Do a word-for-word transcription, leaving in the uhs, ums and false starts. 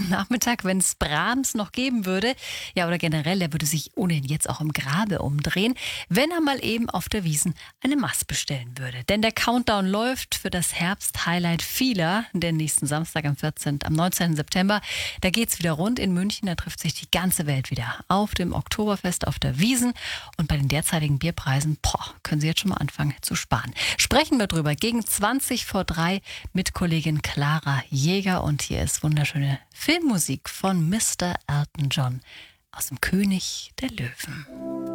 am Nachmittag, wenn es Brahms noch geben würde. Ja, oder generell, der würde sich ohnehin jetzt auch im Grabe umdrehen, wenn er mal eben auf der Wiesn eine Maß bestellen würde. Denn der Countdown läuft für das Herbst-Highlight vieler. Den nächsten Samstag am vierzehnten, am neunzehnten September. Da geht's wieder rund in München. Da trifft sich die ganze Welt wieder auf dem Oktoberfest auf der Wiesn. Und bei den derzeitigen Bierpreisen, boah, können Sie jetzt schon mal anfangen zu sparen. Sprechen wir drüber gegen zwanzig vor drei mit Kollegin Clara Jäger. Und hier ist wunderschöne Filmmusik von Mister Elton John aus dem König der Löwen.